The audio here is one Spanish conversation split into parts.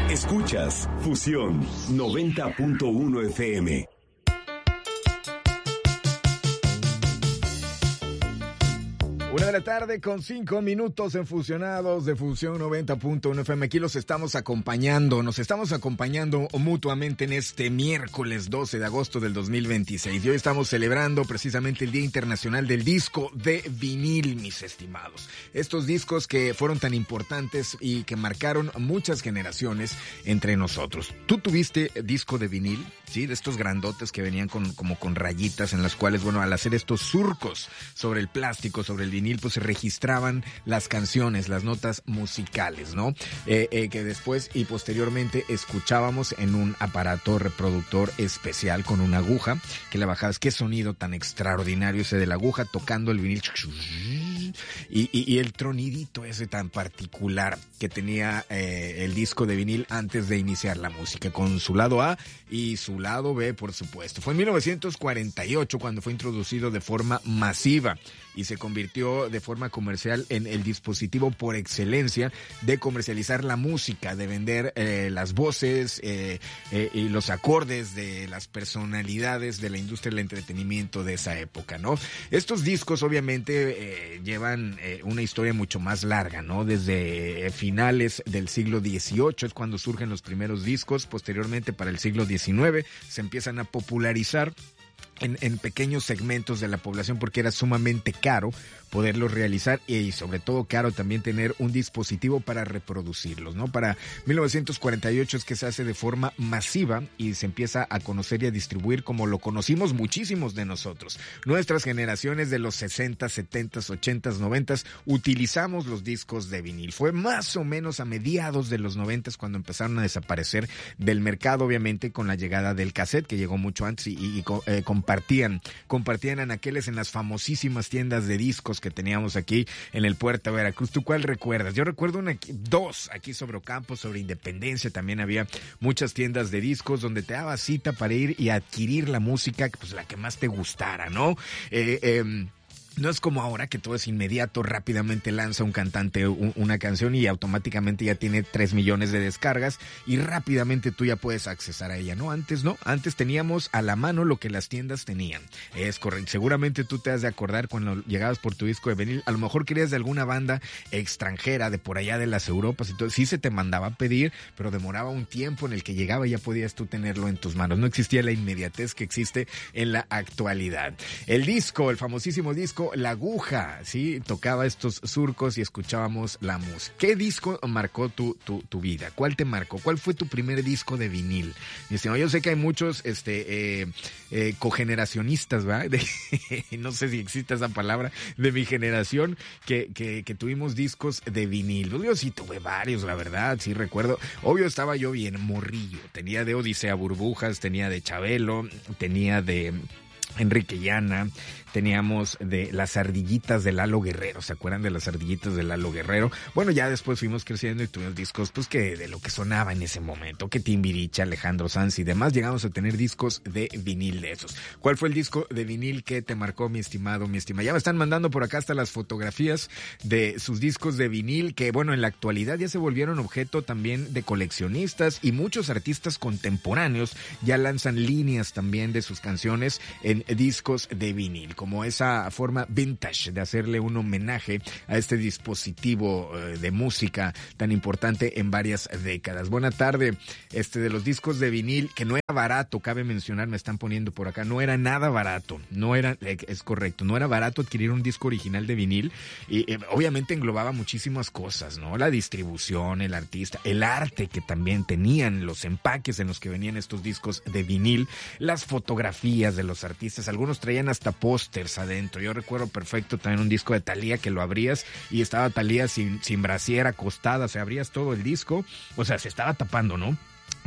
Escuchas Fusión 90.1 FM. 1:05 p.m. en Fusionados de Fusión 90.1 FM. Aquí nos estamos acompañando mutuamente en este miércoles 12 de agosto del 2026. Y hoy estamos celebrando precisamente el Día Internacional del Disco de Vinil, mis estimados. Estos discos que fueron tan importantes y que marcaron muchas generaciones entre nosotros. ¿Tú tuviste disco de vinil? Sí, de estos grandotes que venían como con rayitas en las cuales, bueno, al hacer estos surcos sobre el plástico, sobre el vinil, pues se registraban las canciones, las notas musicales, ¿no? Que después y posteriormente escuchábamos en un aparato reproductor especial con una aguja que la bajabas. Qué sonido tan extraordinario ese de la aguja tocando el vinil. Y el tronidito ese tan particular que tenía el disco de vinil antes de iniciar la música, con su lado A y su lado B, por supuesto. Fue en 1948 cuando fue introducido de forma masiva y se convirtió de forma comercial en el dispositivo por excelencia de comercializar la música, de vender las voces y los acordes de las personalidades de la industria del entretenimiento de esa época, ¿no? Estos discos obviamente llevan una historia mucho más larga, ¿no? Desde finales del siglo XVIII es cuando surgen los primeros discos. Posteriormente, para el siglo XIX, se empiezan a popularizar en pequeños segmentos de la población porque era sumamente caro poderlos realizar y sobre todo caro también tener un dispositivo para reproducirlos, ¿no? Para 1948 es que se hace de forma masiva y se empieza a conocer y a distribuir como lo conocimos muchísimos de nosotros. Nuestras generaciones de los 60, 70, 80, 90 utilizamos los discos de vinil. Fue más o menos a mediados de los 90 cuando empezaron a desaparecer del mercado, obviamente con la llegada del cassette, que llegó mucho antes y compartían anaqueles en las famosísimas tiendas de discos que teníamos aquí en el Puerto Veracruz. ¿Tú cuál recuerdas? Yo recuerdo dos aquí sobre Ocampo, sobre Independencia. También había muchas tiendas de discos donde te daba cita para ir y adquirir la música, pues la que más te gustara, ¿no? No es como ahora que todo es inmediato, rápidamente lanza un cantante una canción y automáticamente ya tiene 3 millones de descargas y rápidamente tú ya puedes accesar a ella, ¿no? Antes no, antes teníamos a la mano lo que las tiendas tenían. Es correcto, seguramente tú te has de acordar cuando llegabas por tu disco de vinil, a lo mejor querías de alguna banda extranjera, de por allá de las Europas y todo, sí se te mandaba a pedir, pero demoraba un tiempo en el que llegaba y ya podías tú tenerlo en tus manos. No existía la inmediatez que existe en la actualidad. El disco, el famosísimo disco, la aguja, sí, tocaba estos surcos y escuchábamos la música. ¿Qué disco marcó tu vida? ¿Cuál te marcó? ¿Cuál fue tu primer disco de vinil? Yo sé que hay muchos cogeneracionistas, ¿verdad? No sé si existe esa palabra, de mi generación, que tuvimos discos de vinil. Yo sí tuve varios, la verdad, sí recuerdo. Obvio estaba yo bien morrillo. Tenía de Odisea Burbujas, tenía de Chabelo, tenía de Enrique Llana, teníamos de las ardillitas de Lalo Guerrero. ¿Se acuerdan de las ardillitas de Lalo Guerrero? Bueno, ya después fuimos creciendo y tuvimos discos, pues que de lo que sonaba en ese momento, que Timbiriche, Alejandro Sanz y demás, llegamos a tener discos de vinil de esos. ¿Cuál fue el disco de vinil que te marcó, mi estimado, mi estimada? Ya me están mandando por acá hasta las fotografías de sus discos de vinil, que bueno, en la actualidad ya se volvieron objeto también de coleccionistas y muchos artistas contemporáneos ya lanzan líneas también de sus canciones en discos de vinil, como esa forma vintage de hacerle un homenaje a este dispositivo de música tan importante en varias décadas. Buena tarde. De los discos de vinil, que no era barato, cabe mencionar, me están poniendo por acá, no era nada barato, es correcto, no era barato adquirir un disco original de vinil y obviamente englobaba muchísimas cosas, ¿no? La distribución, el artista, el arte que también tenían, los empaques en los que venían estos discos de vinil, las fotografías de los artistas, algunos traían hasta pósters adentro. Yo recuerdo perfecto también un disco de Thalía que lo abrías y estaba Thalía sin brasier, acostada, o sea, abrías todo el disco, o sea, se estaba tapando, ¿no?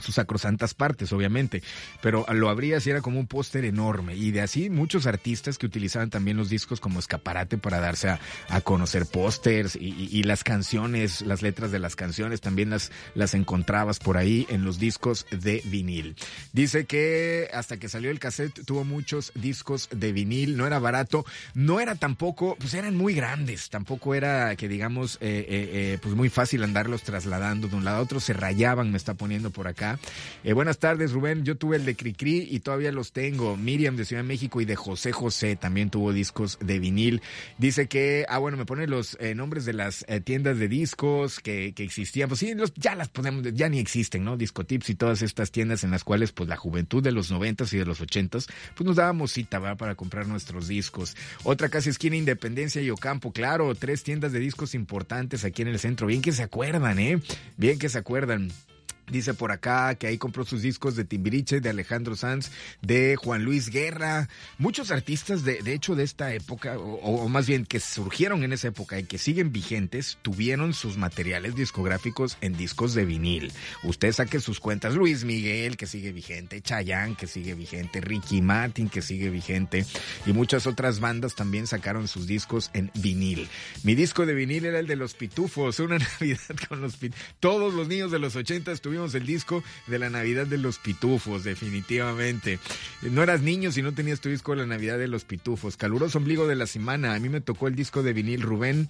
sus sacrosantas partes, obviamente, pero lo abría así, era como un póster enorme, y de así muchos artistas que utilizaban también los discos como escaparate para darse a conocer pósters, y las canciones, las letras de las canciones también las encontrabas por ahí en los discos de vinil. Dice que hasta que salió el cassette tuvo muchos discos de vinil, no era barato, no era tampoco, pues eran muy grandes, tampoco era que digamos pues muy fácil andarlos trasladando de un lado a otro, se rayaban, me está poniendo por acá. Buenas tardes, Rubén, yo tuve el de Cricri y todavía los tengo. Miriam de Ciudad de México y de José José también tuvo discos de vinil. Dice que, bueno, me pone los nombres de las tiendas de discos que existían. Pues sí, ya las podemos, ya ni existen, ¿no? Discotips y todas estas tiendas en las cuales pues la juventud de los 90s y de los 80s pues nos dábamos cita, ¿verdad? Para comprar nuestros discos. Otra casi esquina, Independencia y Ocampo, claro, 3 tiendas de discos importantes aquí en el centro. Bien que se acuerdan, bien que se acuerdan. Dice por acá que ahí compró sus discos de Timbiriche, de Alejandro Sanz, de Juan Luis Guerra. Muchos artistas, de hecho, de esta época, o más bien que surgieron en esa época y que siguen vigentes, tuvieron sus materiales discográficos en discos de vinil. Usted saque sus cuentas. Luis Miguel, que sigue vigente, Chayanne, que sigue vigente, Ricky Martin, que sigue vigente, y muchas otras bandas también sacaron sus discos en vinil. Mi disco de vinil era el de Los Pitufos, una Navidad con los Pitufos. Todos los niños de los 80 tuvimos el disco de la Navidad de los Pitufos, definitivamente. No eras niño si no tenías tu disco de la Navidad de los Pitufos. Caluroso ombligo de la semana. A mí me tocó el disco de vinil, Rubén,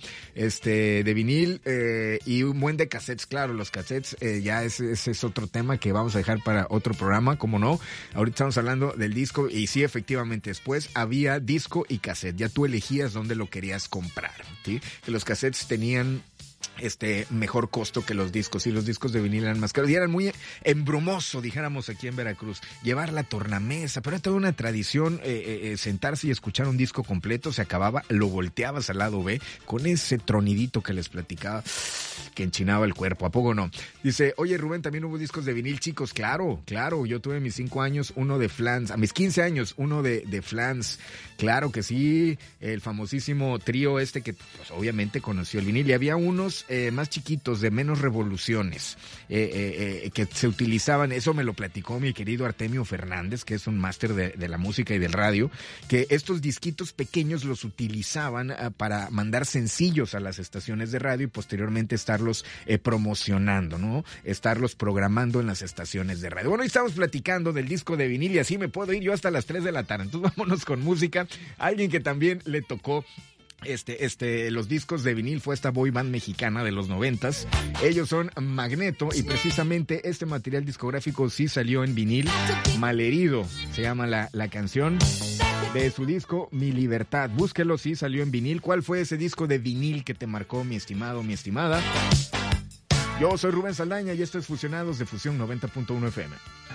de vinil, y un buen de cassettes. Claro, los cassettes, ya ese es otro tema que vamos a dejar para otro programa, como no. Ahorita estamos hablando del disco, y sí, efectivamente, después había disco y cassette. Ya tú elegías dónde lo querías comprar, ¿sí? Que los cassettes tenían mejor costo que los discos, y los discos de vinil eran más caros y eran muy embrumoso, dijéramos aquí en Veracruz, llevar la tornamesa, pero era toda una tradición, sentarse y escuchar un disco completo. Se acababa, lo volteabas al lado B con ese tronidito que les platicaba que enchinaba el cuerpo, ¿a poco no? Dice, oye Rubén, también hubo discos de vinil, chicos. Claro, yo tuve a mis 5 años uno de Flans, a mis 15 años uno de Flans, claro que sí, el famosísimo trío que pues obviamente conoció el vinil, y había unos más chiquitos, de menos revoluciones, que se utilizaban. Eso me lo platicó mi querido Artemio Fernández, que es un máster de la música y del radio, que estos disquitos pequeños los utilizaban para mandar sencillos a las estaciones de radio y posteriormente estarlos promocionando, ¿no? Estarlos programando en las estaciones de radio. Bueno, hoy estamos platicando del disco de vinil y así me puedo ir yo hasta las 3 de la tarde. Entonces vámonos con música. Alguien que también le tocó los discos de vinil fue esta boy band mexicana de los 90s. Ellos son Magneto, y precisamente este material discográfico sí salió en vinil. Malherido se llama la canción de su disco Mi Libertad. Búsquelo, sí salió en vinil. ¿Cuál fue ese disco de vinil que te marcó, mi estimado, mi estimada? Yo soy Rubén Saldaña y esto es Fusionados de Fusión 90.1 FM.